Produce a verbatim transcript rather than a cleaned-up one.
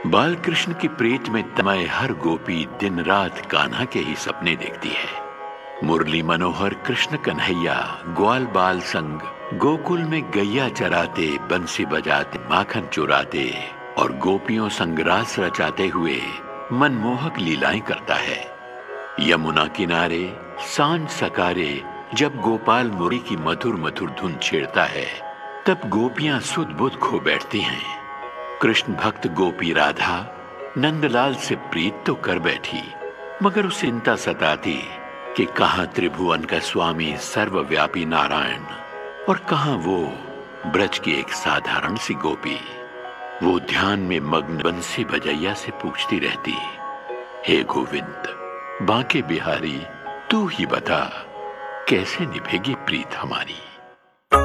बाल कृष्ण की प्रीत में तमय हर गोपी दिन रात कान्हा के ही सपने देखती है। मुरली मनोहर कृष्ण कन्हैया ग्वाल बाल संग गोकुल में गैया चराते, बंसी बजाते, माखन चुराते और गोपियों संग रास रचाते हुए मनमोहक लीलाएं करता है। यमुना किनारे सांझ सकारे जब गोपाल मुरली की मधुर मधुर धुन छेड़ता है, तब गोपियां सुध बुध खो बैठती हैं। कृष्ण भक्त गोपी राधा नंदलाल से प्रीत तो कर बैठी, मगर उसे चिंता सताती कि कहां त्रिभुवन का स्वामी सर्वव्यापी नारायण और कहां वो ब्रज की एक साधारण सी गोपी। वो ध्यान में मग्न बंसी बजैया से पूछती रहती, हे गोविंद बांके बिहारी, तू ही बता कैसे निभेगी प्रीत हमारी।